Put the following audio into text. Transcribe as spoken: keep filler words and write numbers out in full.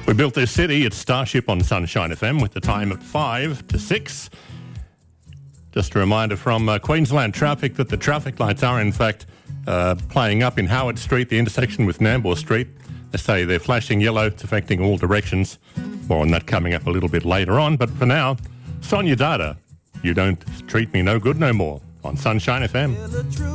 We built this city. It's Starship on Sunshine F M with the time at five to six. Just a reminder from uh, Queensland Traffic that the traffic lights are in fact uh, playing up in Howard Street, the intersection with Nambour Street. They say they're flashing yellow. It's affecting all directions. More on that coming up a little bit later on. But for now, Sonia Dada, You Don't Treat Me No Good No More on Sunshine F M.